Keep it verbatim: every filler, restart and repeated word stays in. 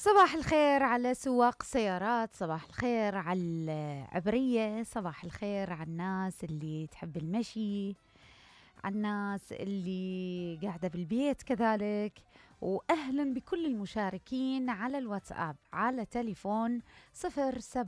صباح الخير على سواق سيارات، صباح الخير على العبرية، صباح الخير على الناس اللي تحب المشي، على الناس اللي قاعدة بالبيت كذلك. وأهلا بكل المشاركين على الواتساب على تليفون صفر سبعة